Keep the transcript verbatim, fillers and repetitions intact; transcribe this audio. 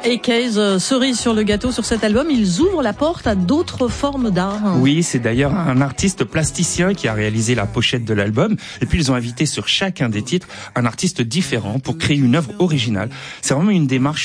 Et Case, euh, cerise sur le gâteau sur cet album, ils ouvrent la porte à d'autres formes d'art. Oui, c'est d'ailleurs un artiste plasticien qui a réalisé la pochette de l'album. Et puis ils ont invité sur chacun des titres un artiste différent pour créer une œuvre originale. C'est vraiment une démarche